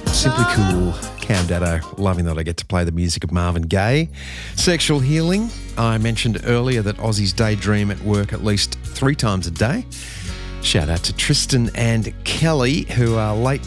Simply Cool. Cam Daddo, loving that I get to play the music of Marvin Gaye. Sexual healing. I mentioned earlier that Aussies daydream at work at least 3 times a day. Shout out to Tristan and Kelly, who are late